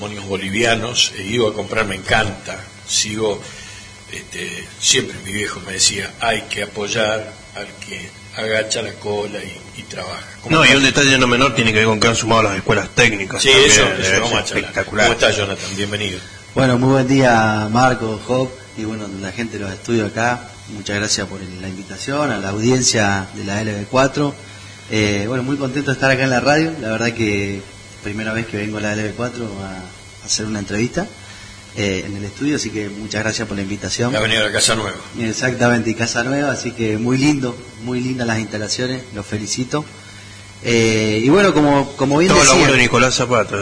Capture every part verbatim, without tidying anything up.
demonios bolivianos, he ido a comprar, me encanta, sigo, este, siempre mi viejo me decía, hay que apoyar al que agacha la cola y, y trabaja. No, y un detalle no menor tiene que ver con que han sumado las escuelas técnicas. Sí, también, eso, es eso vamos a charlar. Espectacular. ¿Cómo estás, Jonathan? Bienvenido. Bueno, muy buen día, Marco, Job, y bueno, la gente de los estudios acá. Muchas gracias por la invitación, a la audiencia de la L B cuatro. Eh, bueno, muy contento de estar acá en la radio. La verdad que primera vez que vengo a la L B cuatro a hacer una entrevista eh, en el estudio, así que muchas gracias por la invitación. Ha venido a la Casa Nueva. Exactamente, y Casa Nueva, así que muy lindo, muy lindas las instalaciones, los felicito. Eh, y bueno, como, como bien Todo decía... el laburo de Nicolás Zapata,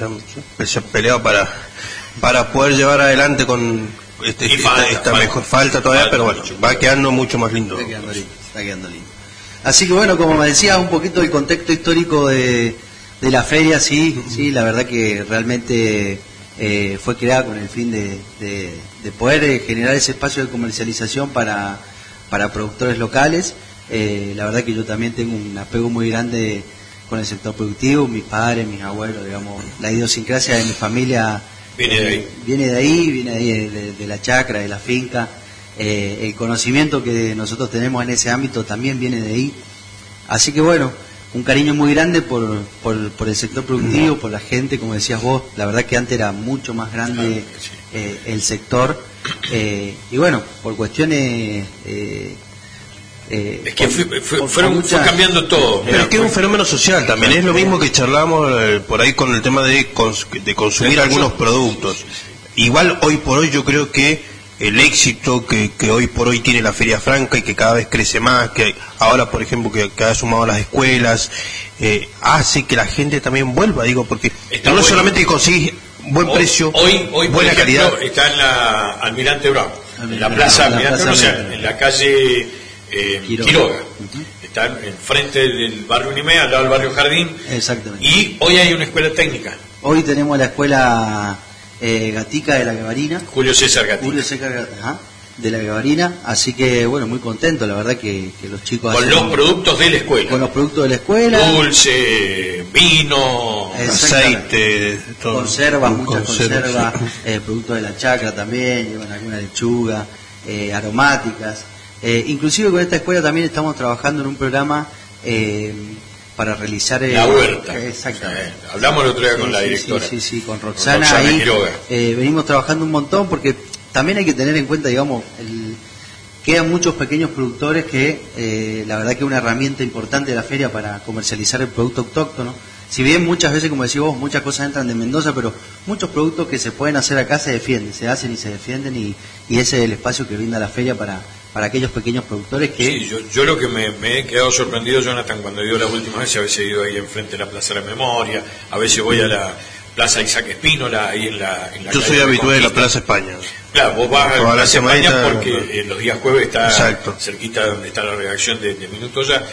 se, se peleó para, para poder llevar adelante con este, esta, falta, esta falta, mejor falta todavía, falta pero bueno, mucho, va quedando mucho más lindo. Está quedando lindo, está quedando lindo. Así que bueno, como me decía, un poquito del contexto histórico de, de la feria, sí, sí, la verdad que realmente eh, fue creada con el fin de, de, de poder eh, generar ese espacio de comercialización para, para productores locales. Eh, la verdad que yo también tengo un apego muy grande con el sector productivo, mis padres, mis abuelos, digamos, la idiosincrasia de mi familia viene de ahí, eh, viene de ahí, viene de, ahí de, de, de la chacra, de la finca. Eh, el conocimiento que nosotros tenemos en ese ámbito también viene de ahí. Así que bueno, un cariño muy grande por, por, por el sector productivo, por la gente, como decías vos. La verdad que antes era mucho más grande eh, el sector. Eh, y bueno, por cuestiones... Eh, Eh, es que fue, fue, fueron, muchas, fue cambiando todo. Pero es que es un fenómeno social también, es lo mismo que charlamos eh, por ahí con el tema de, cons de consumir algunos productos. Igual hoy por hoy yo creo que el éxito que, que hoy por hoy tiene la Feria Franca y que cada vez crece más, que ahora por ejemplo que, que ha sumado las escuelas, eh, hace que la gente también vuelva, digo, porque está no bueno. Solamente que conseguís buen hoy, precio, hoy, hoy buena por ejemplo, calidad. Está en la Almirante Brown, en la plaza la Almirante plaza Brown, o sea, en la calle Eh, Quiroga, Quiroga. Uh-huh. Está enfrente del barrio Unimé, al lado del barrio Jardín. Exactamente. Y hoy hay una escuela técnica. Hoy tenemos la escuela eh, Gatica de la Guevarina. Julio César Gatica. Julio César ajá, de la Guevarina. Así que, bueno, muy contento, la verdad que, que los chicos... Con los productos de la escuela. Con los productos de la escuela. Dulce, vino, aceite, todo. Conservas, muchas conservas, eh, productos de la chacra también, llevan alguna lechuga, eh, aromáticas. Eh, inclusive con esta escuela también estamos trabajando en un programa eh, para realizar... Eh, la huerta. Exactamente. Eh, hablamos el otro día sí, con la sí, directora. Sí, sí, sí, con Roxana. Con Roxana ahí, Quiroga. Eh, venimos trabajando un montón porque también hay que tener en cuenta, digamos, el, quedan muchos pequeños productores que eh, la verdad que es una herramienta importante de la feria para comercializar el producto autóctono. Si bien muchas veces, como decís vos, muchas cosas entran de Mendoza, pero muchos productos que se pueden hacer acá se defienden, se hacen y se defienden y, y ese es el espacio que brinda la feria para... para aquellos pequeños productores que... Sí, yo, yo lo que me, me he quedado sorprendido, Jonathan, cuando he ido las últimas veces, a veces he ido ahí enfrente de la Plaza de la Memoria, a veces voy a la Plaza Isaac Espínola, ahí en la... En la yo soy habitué de la Plaza España. Claro, vos vas a la Plaza España porque no. eh, los días jueves está Exacto. cerquita donde está la redacción de, de Minutos Ya.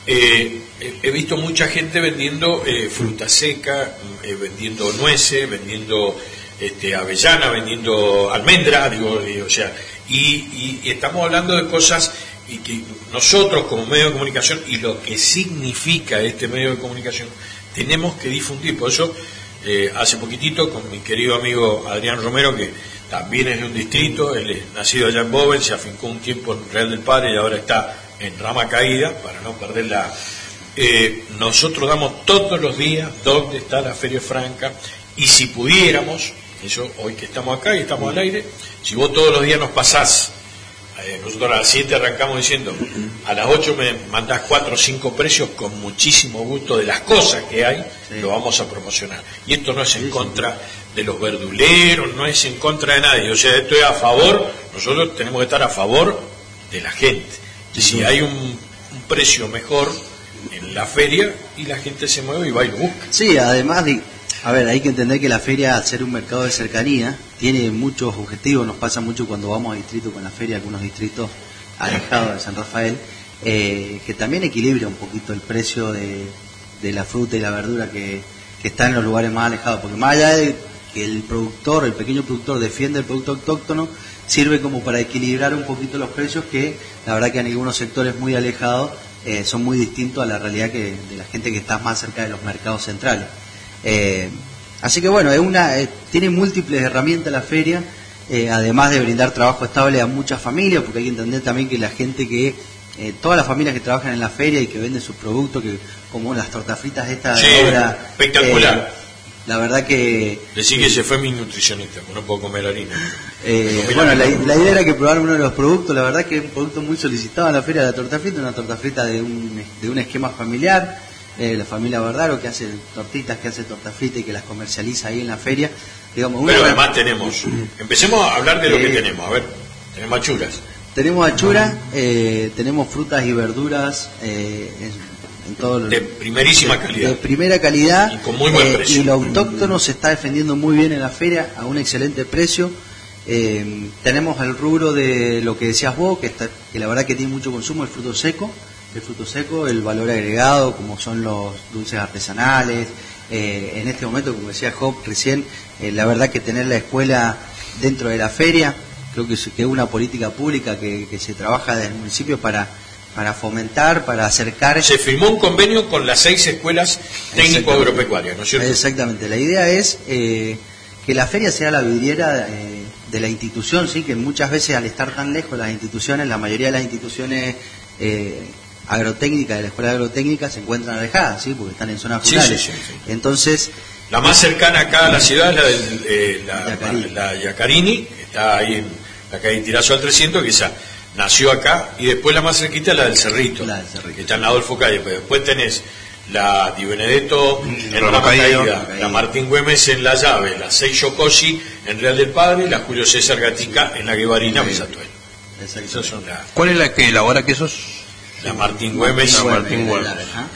Eh, he visto mucha gente vendiendo eh, fruta seca, eh, vendiendo nueces, vendiendo este, avellana, vendiendo almendra, digo, eh, o sea... Y, y, y estamos hablando de cosas y que nosotros como medio de comunicación y lo que significa este medio de comunicación tenemos que difundir. Por eso eh, hace poquitito con mi querido amigo Adrián Romero, que también es de un distrito, él es nacido allá en Bobel, se afincó un tiempo en Real del Padre y ahora está en Rama Caída para no perderla. Eh, nosotros damos todos los días dónde está la Feria Franca y si pudiéramos, eso hoy que estamos acá y estamos al aire, si vos todos los días nos pasás, eh, nosotros a las siete arrancamos diciendo, a las ocho me mandás cuatro o cinco precios con muchísimo gusto de las cosas que hay, sí. Lo vamos a promocionar. Y esto no es en sí, contra sí. de los verduleros, no es en contra de nadie, o sea, esto es a favor, nosotros tenemos que estar a favor de la gente. Y si hay un, un precio mejor en la feria y la gente se mueve y va y lo busca. Sí, además de... A ver, hay que entender que la feria, al ser un mercado de cercanía, tiene muchos objetivos. Nos pasa mucho cuando vamos a distritos con la feria, algunos distritos alejados de San Rafael, eh, que también equilibra un poquito el precio de, de la fruta y la verdura que, que está en los lugares más alejados. Porque más allá de que el productor, el pequeño productor defiende el producto autóctono, sirve como para equilibrar un poquito los precios que, la verdad que en algunos sectores muy alejados, eh, son muy distintos a la realidad que de la gente que está más cerca de los mercados centrales. Eh, Así que bueno, es una eh, tiene múltiples herramientas la feria, eh, además de brindar trabajo estable a muchas familias, porque hay que entender también que la gente que, eh, todas las familias que trabajan en la feria y que venden sus productos, que como las tortas fritas estas sí, de ahora, espectacular. Eh, la verdad que... Decí que se fue mi nutricionista, no puedo comer harina. Eh, bueno, la, la idea era que probaran uno de los productos, la verdad que es un producto muy solicitado en la feria de la torta frita, una torta frita de un, de un esquema familiar, eh, la familia Bardaro que hace tortitas, que hace torta frita y que las comercializa ahí en la feria. Digamos, Pero una... además tenemos, empecemos a hablar de lo eh, que tenemos, a ver, tenemos achuras. Tenemos achuras, eh, tenemos frutas y verduras, eh, en, En todo de primerísima de, calidad. De primera calidad. Y con muy buen eh, precio. Y lo autóctono se está defendiendo muy bien en la feria a un excelente precio. Eh, tenemos el rubro de lo que decías vos, que, está, que la verdad que tiene mucho consumo, el fruto seco. El fruto seco, el valor agregado, como son los dulces artesanales. Eh, en este momento, como decía Job recién, eh, la verdad que tener la escuela dentro de la feria, creo que es, que es una política pública que, que se trabaja desde el municipio para... para fomentar, para acercar... Se firmó un convenio con las seis escuelas técnico-agropecuarias, ¿no es cierto? Exactamente. La idea es eh, que la feria sea la vidriera eh, de la institución, sí, que muchas veces al estar tan lejos las instituciones, la mayoría de las instituciones eh, agrotécnicas, de la escuela agrotécnica, se encuentran alejadas, sí, porque están en zonas rurales. Sí, sí, sí, sí. Entonces... La más cercana acá a la ciudad es la de eh, la, Yacarini. la Yacarini, que está ahí en la calle Tirazo al trescientos, que esa nació acá, y después la más cerquita es la del Cerrito, la del Cerrito, que está en Adolfo Calle, pero después tenés la Di Benedetto en Rama Caída, la Martín Güemes en La Llave, la Seiyo Cosi en Real del Padre, y la Julio César Gatica en la Guevarina, Besatuelo. Esas son las... ¿Cuál es la que elabora quesos? La Martín Güemes. La Martín Güemes.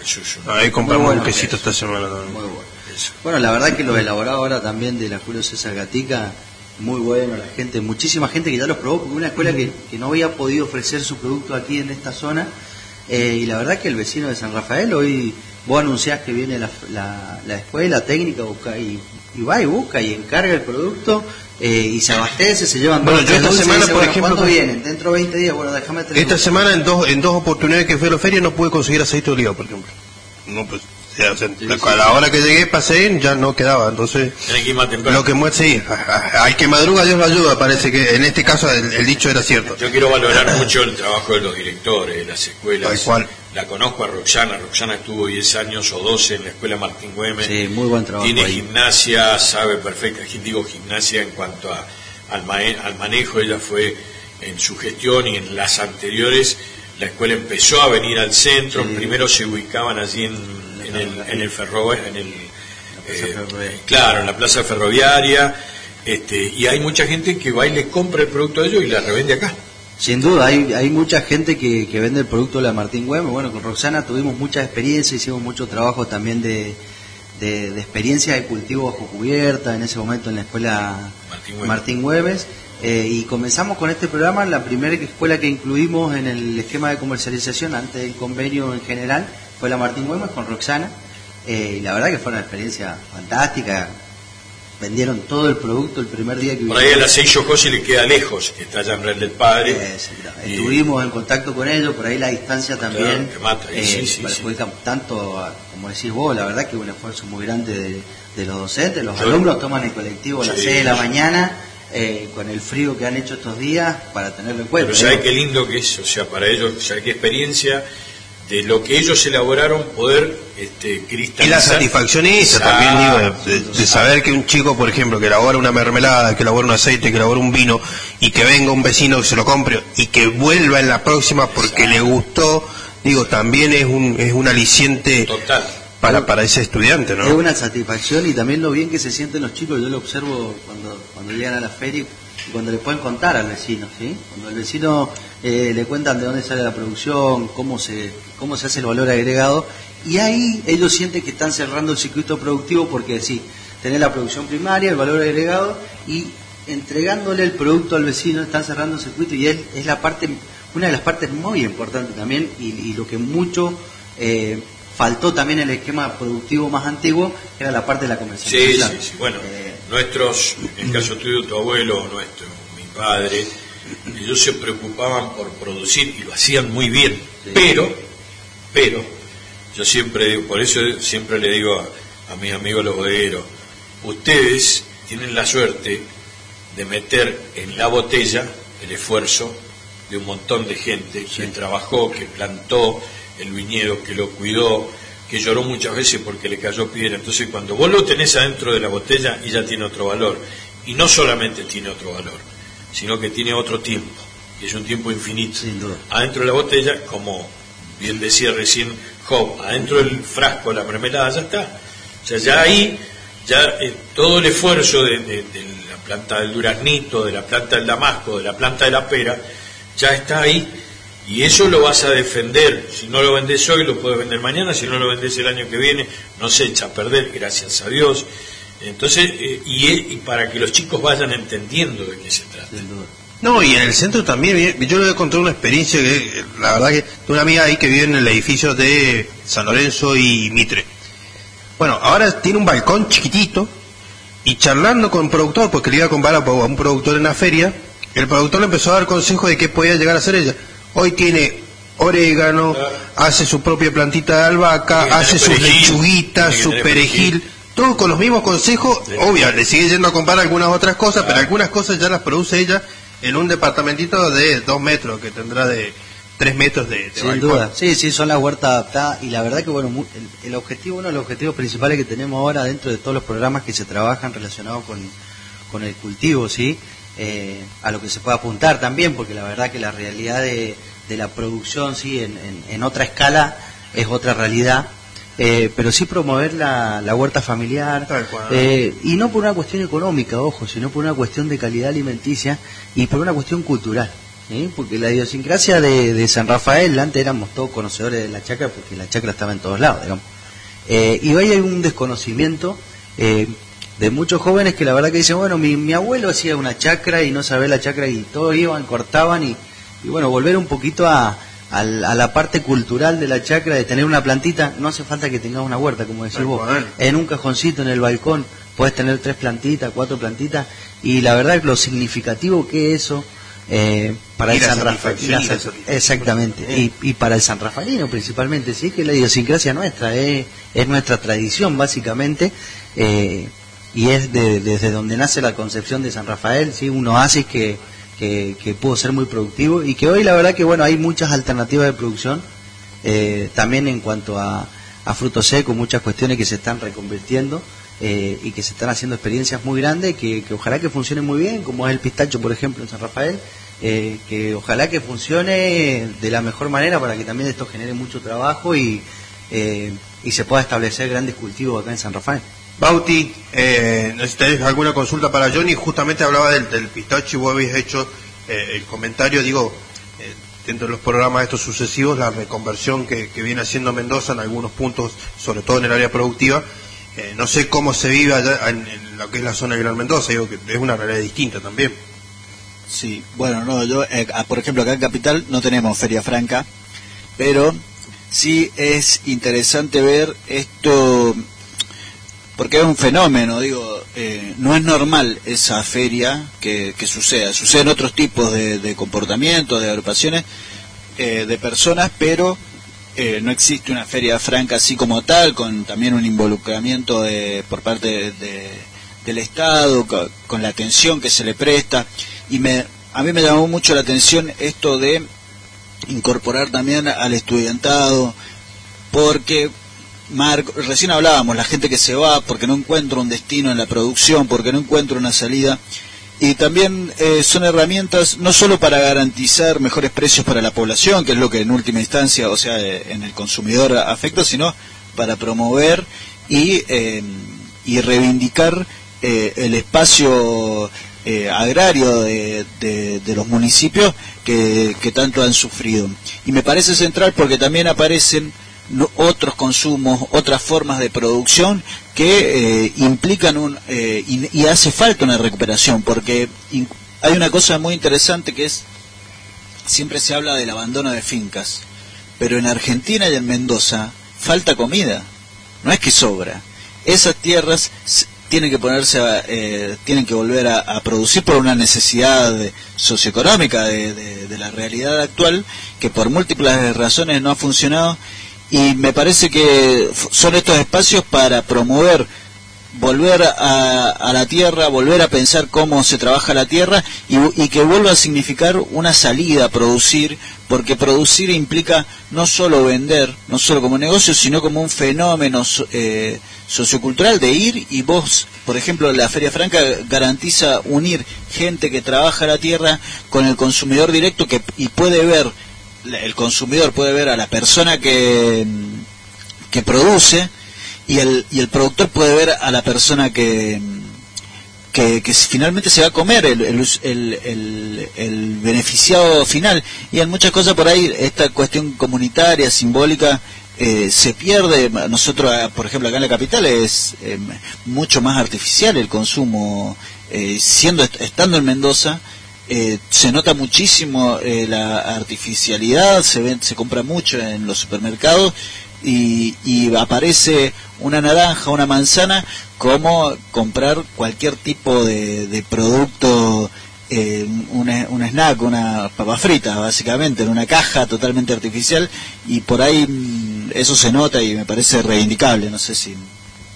Ahí compramos bueno, un quesito esta semana también. Muy bueno. Bueno, la verdad que lo elaborado ahora también de la Julio César Gatica, muy bueno, la gente, muchísima gente que ya los probó, porque una escuela que, que no había podido ofrecer su producto aquí en esta zona, eh, y la verdad que el vecino de San Rafael, hoy vos anunciás que viene la, la, la escuela técnica busca, y, y va y busca y encarga el producto, eh, y se abastece, se llevan... Bueno, yo esta semana, dice, por bueno, ejemplo... ¿cuándo vienen? Dentro de veinte días, bueno, déjame... Esta semana en dos, en dos oportunidades que fui a la feria no pude conseguir aceite de oliva, por ejemplo. No, pues... O sea, sí, sí, a la hora que llegué, pasé, ya no quedaba, entonces lo que muestre, sí, hay que madruga, Dios lo ayuda, parece que en este caso el, el dicho era cierto. Yo quiero valorar mucho el trabajo de los directores de las escuelas. ¿Cuál? La conozco a Roxana, Roxana estuvo diez años o doce en la escuela Martín Güemes. Sí, muy buen trabajo. Tiene ahí. gimnasia, sabe perfecta, digo gimnasia en cuanto a, al, ma- al manejo, ella fue en su gestión y en las anteriores, la escuela empezó a venir al centro, sí. Primero se ubicaban allí en En el, en el ferroviario, en el, eh, claro, en la plaza ferroviaria, este, y hay mucha gente que va y le compra el producto de ellos y la revende acá. Sin duda, hay, hay mucha gente que, que vende el producto de la Martín Güemes. Bueno, con Roxana tuvimos mucha experiencia, hicimos mucho trabajo también de, de, de experiencia de cultivo bajo cubierta, en ese momento en la escuela Martín Güemes. Martín Güemes. Eh, y comenzamos con este programa, la primera escuela que incluimos en el esquema de comercialización antes del convenio en general fue la Martín Güemes con Roxana, eh, y la verdad que fue una experiencia fantástica. Vendieron todo el producto el primer día que por ahí a la Seiyo Cosi le queda lejos, que está allá en Real del Padre. Eh, sí, y... Estuvimos en contacto con ellos, por ahí la distancia también. Claro, mata, eh, sí, sí, sí. Tanto, como decís vos, la verdad que es un esfuerzo muy grande de, de los docentes. Los Yo... alumnos toman el colectivo a las sí, seis de la mañana. Eh, con el frío que han hecho estos días para tenerlo en cuenta. Pero ¿sabes qué lindo que es? O sea, para ellos, ¿sabes qué experiencia de lo que ellos elaboraron poder este, cristalizar? Y la satisfacción esa también, digo, de, de, de saber que un chico, por ejemplo, que elabora una mermelada, que elabora un aceite, que elabora un vino, y que venga un vecino que se lo compre, y que vuelva en la próxima porque Exacto. le gustó, digo, también es un, es un aliciente... Total. Para, para ese estudiante, ¿no? Es una satisfacción y también lo bien que se sienten los chicos. Yo lo observo cuando, cuando llegan a la feria y cuando le pueden contar al vecino, ¿sí? Cuando al vecino eh, le cuentan de dónde sale la producción, cómo se, cómo se hace el valor agregado, y ahí ellos sienten que están cerrando el circuito productivo porque sí, tenés la producción primaria, el valor agregado, y entregándole el producto al vecino están cerrando el circuito, y él es la parte, una de las partes muy importantes también, y, y lo que mucho... Eh, faltó también el esquema productivo más antiguo, que era la parte de la comercialización. Sí, sí, sí. Bueno, eh, nuestros, en el caso tuyo, tu abuelo, nuestro, mi padre, ellos se preocupaban por producir y lo hacían muy bien, sí. pero, pero, yo siempre digo, por eso siempre le digo a, a mis amigos los bodegueros, ustedes tienen la suerte de meter en la botella el esfuerzo de un montón de gente que trabajó, que plantó el viñedo, que lo cuidó, que lloró muchas veces porque le cayó piedra. Entonces cuando vos lo tenés adentro de la botella, y ya tiene otro valor. Y no solamente tiene otro valor, sino que tiene otro tiempo, y es un tiempo infinito. Adentro de la botella, como bien decía recién Job, adentro del frasco de la mermelada ya está. O sea, ya ahí, ya eh, todo el esfuerzo de, de, de la planta del duraznito, de la planta del damasco, de la planta de la pera, ya está ahí. Y eso lo vas a defender. Si no lo vendés hoy, lo puedes vender mañana. Si no lo vendés el año que viene, no se echa a perder, gracias a Dios. Entonces, eh, y, y para que los chicos vayan entendiendo de qué se trata. No, y en el centro también, yo le voy a contar una experiencia que, la verdad que, de una amiga ahí que vive en el edificio de San Lorenzo y Mitre. Bueno, ahora tiene un balcón chiquitito, y charlando con un productor, porque le iba a comprar a un productor en la feria, el productor le empezó a dar consejos de qué podía llegar a hacer ella. Hoy tiene orégano, claro, hace su propia plantita de albahaca, hace sus lechuguitas, su perejil, todo con los mismos consejos. Sí, obvio, le sigue yendo a comprar algunas otras cosas, claro, pero algunas cosas ya las produce ella en un departamentito de dos metros, que tendrá de tres metros de, de Sin balcón. duda, sí, sí, son las huertas adaptadas, y la verdad que bueno, el, el objetivo, uno de los objetivos principales que tenemos ahora dentro de todos los programas que se trabajan relacionados con, con el cultivo, ¿sí? Eh, a lo que se puede apuntar también, porque la verdad que la realidad de, de la producción, sí, en, en, en otra escala es otra realidad, eh, pero sí promover la, la huerta familiar, eh, y no por una cuestión económica, ojo, sino por una cuestión de calidad alimenticia y por una cuestión cultural, ¿sí? Porque la idiosincrasia de, de San Rafael, antes éramos todos conocedores de la chacra, porque la chacra estaba en todos lados, digamos, eh, y hoy hay un desconocimiento eh, de muchos jóvenes que la verdad que dicen, bueno, mi, mi abuelo hacía una chacra y no sabía la chacra, y todos iban, cortaban, y, y bueno, volver un poquito a, a, a la parte cultural de la chacra, de tener una plantita. No hace falta que tengas una huerta, como decís vos, en un cajoncito en el balcón puedes tener tres plantitas, cuatro plantitas, y la verdad que lo significativo que es eso eh, para y el San Rafaelino, exactamente, eh. y, y para el San Rafaelino principalmente, sí, que es la idiosincrasia nuestra, eh, es nuestra tradición básicamente, eh, y es de, desde donde nace la concepción de San Rafael, sí, un oasis que, que, que pudo ser muy productivo, y que hoy la verdad que bueno, hay muchas alternativas de producción, eh, también en cuanto a, a frutos secos, muchas cuestiones que se están reconvirtiendo, eh, y que se están haciendo experiencias muy grandes que, que ojalá que funcionen muy bien, como es el pistacho por ejemplo en San Rafael, eh, que ojalá que funcione de la mejor manera para que también esto genere mucho trabajo y, eh, y se pueda establecer grandes cultivos acá en San Rafael. Bauti, eh, ¿tenés alguna consulta para Johnny? Justamente hablaba del, del pistacho y vos habéis hecho eh, el comentario, digo, eh, dentro de los programas estos sucesivos, la reconversión que, que viene haciendo Mendoza en algunos puntos, sobre todo en el área productiva. Eh, no sé cómo se vive allá en, en lo que es la zona de Gran Mendoza, digo que es una realidad distinta también. Sí, bueno, no, yo, eh, por ejemplo, acá en Capital no tenemos Feria Franca, pero sí es interesante ver esto, porque es un fenómeno, digo, eh, no es normal esa feria que, que suceda, suceden otros tipos de, de comportamientos, de agrupaciones, eh, de personas, pero eh, no existe una feria franca así como tal, con también un involucramiento de, por parte de, de, del Estado, con, con la atención que se le presta, y me, a mí me llamó mucho la atención esto de incorporar también al estudiantado, porque Marco, recién hablábamos, la gente que se va porque no encuentra un destino en la producción, porque no encuentra una salida, y también eh, son herramientas no solo para garantizar mejores precios para la población, que es lo que en última instancia, o sea, eh, en el consumidor afecta, sino para promover y, eh, y reivindicar eh, el espacio eh, agrario de, de, de los municipios que, que tanto han sufrido. Y me parece central porque también aparecen otros consumos, otras formas de producción que eh, implican un eh, y, y hace falta una recuperación, porque in, hay una cosa muy interesante que es, siempre se habla del abandono de fincas, pero en Argentina y en Mendoza falta comida, no es que sobra, esas tierras tienen que ponerse a, eh, tienen que volver a, a producir por una necesidad de, socioeconómica de, de, de la realidad actual, que por múltiples razones no ha funcionado. Y me parece que son estos espacios para promover volver a, a la tierra, volver a pensar cómo se trabaja la tierra y, y que vuelva a significar una salida a producir, porque producir implica no solo vender, no solo como negocio, sino como un fenómeno eh, sociocultural de ir y vos, por ejemplo, la Feria Franca garantiza unir gente que trabaja la tierra con el consumidor directo que y puede ver, el consumidor puede ver a la persona que, que produce, y el y el productor puede ver a la persona que que, que finalmente se va a comer el, el, el, el, el beneficiado final. Y en muchas cosas por ahí esta cuestión comunitaria, simbólica, eh, se pierde. Nosotros, por ejemplo, acá en la capital es eh, mucho más artificial el consumo, eh, siendo estando en Mendoza. Eh, se nota muchísimo eh, la artificialidad, se ven, se compra mucho en los supermercados y, y aparece una naranja, una manzana, como comprar cualquier tipo de, de producto, eh, un, un snack, una papa frita, básicamente, en una caja totalmente artificial, y por ahí mmm, eso se nota y me parece reivindicable. No sé si...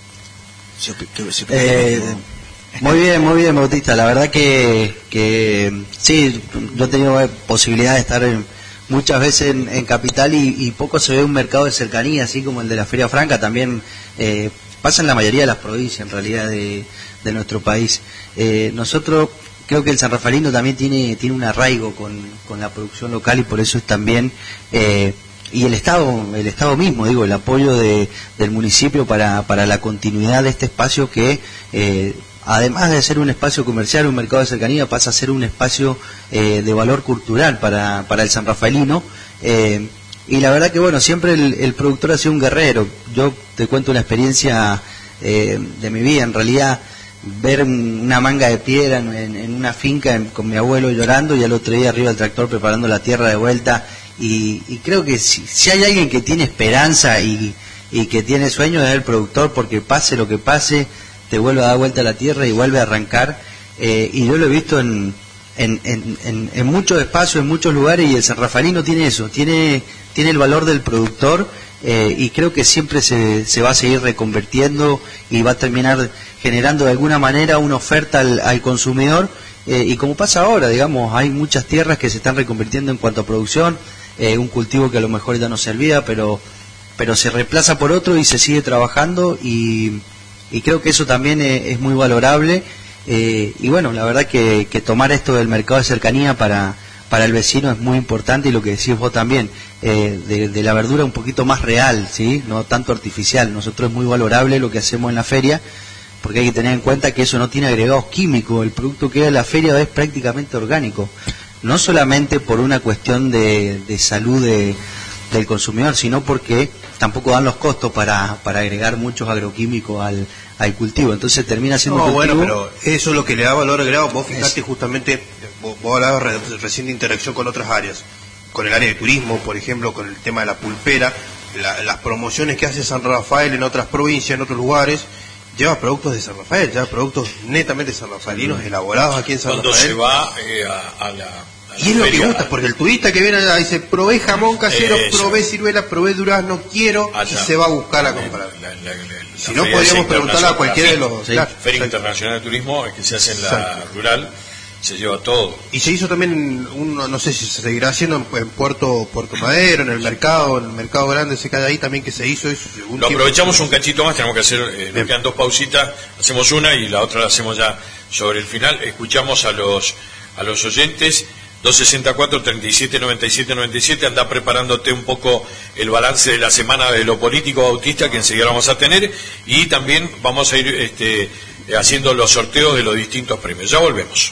si, si, si eh, Muy bien, muy bien, Bautista. La verdad que, que sí, yo he tenido posibilidad de estar en, muchas veces en, en Capital y, y poco se ve un mercado de cercanía, así como el de la Feria Franca. También eh, pasa en la mayoría de las provincias, en realidad, de, de nuestro país. Eh, nosotros, creo que el sanrafaelino también tiene, tiene un arraigo con, con la producción local y por eso es también... Eh, y el Estado, el Estado mismo, digo, el apoyo de, del municipio para, para la continuidad de este espacio que... Eh, además de ser un espacio comercial, un mercado de cercanía, pasa a ser un espacio eh, de valor cultural para, para el sanrafaelino. Eh, y la verdad que, bueno, siempre el, el productor ha sido un guerrero. Yo te cuento una experiencia eh, de mi vida. En realidad, ver una manga de piedra en, en, en una finca en, con mi abuelo llorando, y al otro día arriba del tractor preparando la tierra de vuelta. Y, y creo que si, si hay alguien que tiene esperanza y, y que tiene sueños es el productor, porque pase lo que pase, te vuelve a dar vuelta a la tierra y vuelve a arrancar, eh, y yo lo he visto en, en, en, en, en muchos espacios, en muchos lugares, y el sanrafaelino tiene eso, tiene, tiene el valor del productor, eh, y creo que siempre se, se va a seguir reconvirtiendo y va a terminar generando de alguna manera una oferta al, al consumidor, eh, y como pasa ahora, digamos, hay muchas tierras que se están reconvirtiendo en cuanto a producción, eh, un cultivo que a lo mejor ya no se olvida, pero, pero se reemplaza por otro y se sigue trabajando, y y creo que eso también es, es muy valorable, eh, y bueno, la verdad que, que tomar esto del mercado de cercanía para, para el vecino es muy importante, y lo que decís vos también, eh, de, de la verdura un poquito más real, ¿sí? No tanto artificial. Nosotros es muy valorable lo que hacemos en la feria, porque hay que tener en cuenta que eso no tiene agregados químicos, el producto que hay en la feria es prácticamente orgánico, no solamente por una cuestión de, de salud de, del consumidor, sino porque tampoco dan los costos para, para agregar muchos agroquímicos al, al cultivo, entonces termina siendo no, un cultivo... bueno, pero eso es lo que le da valor agregado. Vos fijate, justamente, vos, vos hablabas re, recién de interacción con otras áreas, con el área de turismo, por ejemplo, con el tema de la pulpera, la, las promociones que hace San Rafael en otras provincias, en otros lugares, lleva productos de San Rafael, lleva productos netamente sanrafaelinos, elaborados aquí en San Cuando Rafael. Cuando se va eh, a, a la... Y es lo que gusta, porque el turista que viene allá dice, probé jamón casero, Eso. probé ciruela, probé durazno, quiero, Allá. y se va a buscar a comprar. La, la, la, la Si no, feria podríamos es preguntarle a cualquiera de los... Sí. Claro, Feria exacto. Internacional de Turismo, que se hace en la Exacto. rural, se lleva todo. Y se hizo también, un, no sé si se seguirá haciendo en, en Puerto Puerto Madero, en el mercado, en el mercado grande, se cae ahí también que se hizo eso. Lo aprovechamos un cachito más, tenemos que hacer, eh, nos quedan dos pausitas, hacemos una y la otra la hacemos ya sobre el final. Escuchamos a los a los oyentes. Dos sesenta y cuatro, treinta y siete, noventa y siete, noventa y siete, anda preparándote un poco el balance de la semana de lo político, Bautista, que enseguida vamos a tener, y también vamos a ir este, haciendo los sorteos de los distintos premios. Ya volvemos.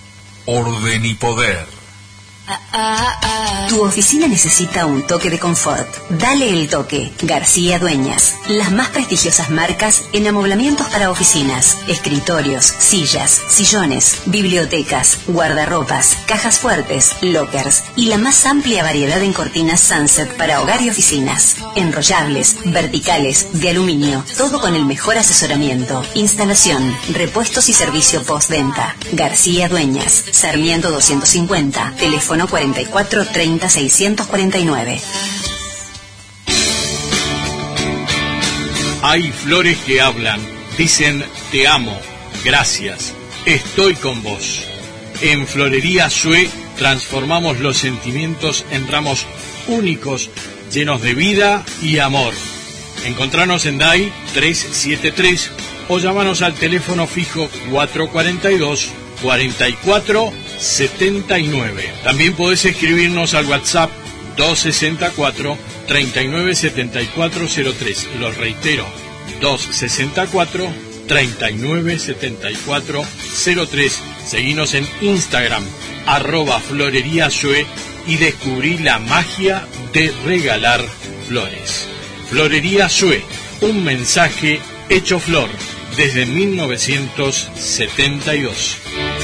Orden y poder. Tu oficina necesita un toque de confort. Dale el toque. García Dueñas. Las más prestigiosas marcas en amoblamientos para oficinas, escritorios, sillas, sillones, bibliotecas, guardarropas, cajas fuertes, lockers y la más amplia variedad en cortinas Sunset para hogar y oficinas. Enrollables, verticales, de aluminio. Todo con el mejor asesoramiento, instalación, repuestos y servicio postventa. García Dueñas. Sarmiento doscientos cincuenta. Teléfono cuarenta y cuatro, treinta, seiscientos cuarenta y nueve. Hay flores que hablan Dicen te amo, gracias, estoy con vos. En Florería Sue transformamos los sentimientos en ramos únicos, llenos de vida y amor. Encontranos en D A I trescientos setenta y tres o llámanos al teléfono fijo cuatrocientos cuarenta y dos, cuarenta y cuatro setenta y nueve. También podés escribirnos al WhatsApp doscientos sesenta y cuatro, treinta y nueve setenta y cuatro cero tres. Lo reitero, doscientos sesenta y cuatro, treinta y nueve setenta y cuatro cero tres. Seguinos en Instagram, arroba Florería Sue, y descubrí la magia de regalar flores. Florería Sue, un mensaje hecho flor desde mil novecientos setenta y dos.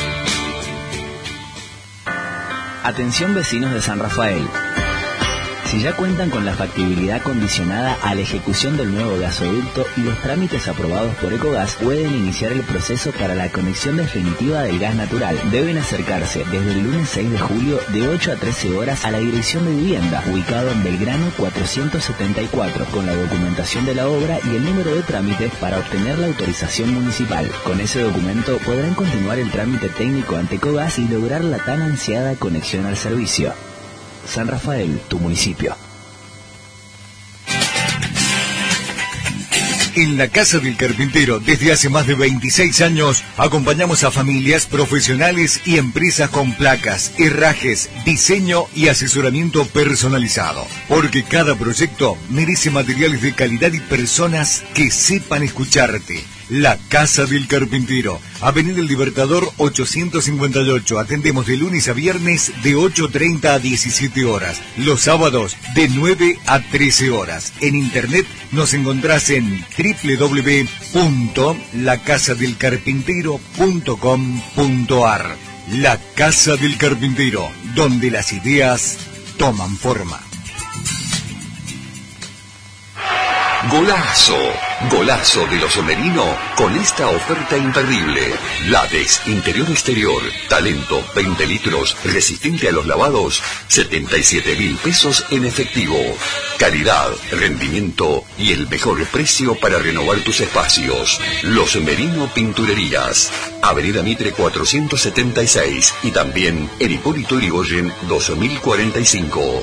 Atención vecinos de San Rafael. Si ya cuentan con la factibilidad condicionada a la ejecución del nuevo gasoducto y los trámites aprobados por Ecogas, pueden iniciar el proceso para la conexión definitiva del gas natural. Deben acercarse desde el lunes seis de julio de ocho a trece horas a la Dirección de Vivienda, ubicado en Belgrano cuatrocientos setenta y cuatro, con la documentación de la obra y el número de trámite para obtener la autorización municipal. Con ese documento podrán continuar el trámite técnico ante Ecogas y lograr la tan ansiada conexión al servicio. San Rafael, tu municipio. En la Casa del Carpintero, desde hace más de veintiséis años, acompañamos a familias, profesionales y empresas con placas, herrajes, diseño y asesoramiento personalizado. Porque cada proyecto merece materiales de calidad y personas que sepan escucharte. La Casa del Carpintero, Avenida El Libertador ochocientos cincuenta y ocho. Atendemos de lunes a viernes de ocho treinta a diecisiete horas. Los sábados de nueve a trece horas. En internet nos encontrás en doble u doble u doble u punto la casa del carpintero punto com punto a r. La Casa del Carpintero, donde las ideas toman forma. Golazo, golazo de los Merino con esta oferta imperdible. Látex, interior exterior, talento, veinte litros, resistente a los lavados, setenta y siete mil pesos en efectivo. Calidad, rendimiento y el mejor precio para renovar tus espacios. Los Merino Pinturerías, Avenida Mitre cuatrocientos setenta y seis y también en Hipólito Yrigoyen dos mil cuarenta y cinco.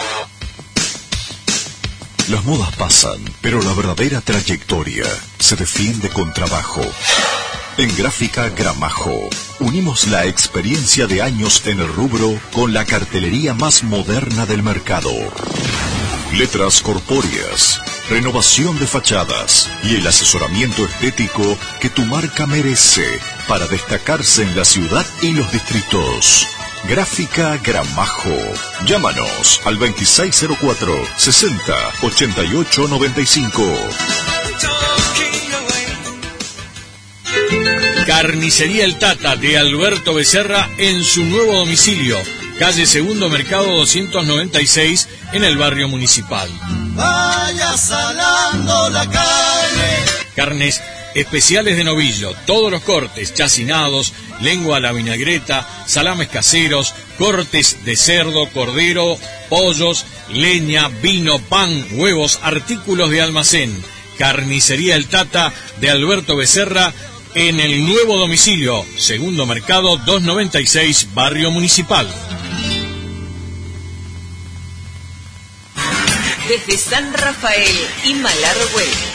Las modas pasan, pero la verdadera trayectoria se defiende con trabajo. En Gráfica Gramajo, unimos la experiencia de años en el rubro con la cartelería más moderna del mercado. Letras corpóreas, renovación de fachadas y el asesoramiento estético que tu marca merece para destacarse en la ciudad y los distritos. Gráfica Gramajo. Llámanos al veintiséis cero cuatro, sesenta, ochenta y ocho noventa y cinco. Carnicería El Tata de Alberto Becerra en su nuevo domicilio, calle Segundo Mercado doscientos noventa y seis, en el barrio Municipal. Vaya salando la carne. Carnes especiales de novillo, todos los cortes, chacinados, lengua a la vinagreta, salames caseros, cortes de cerdo, cordero, pollos, leña, vino, pan, huevos, artículos de almacén. Carnicería El Tata de Alberto Becerra en el nuevo domicilio, Segundo Mercado doscientos noventa y seis, barrio Municipal. Desde San Rafael y Malargüe,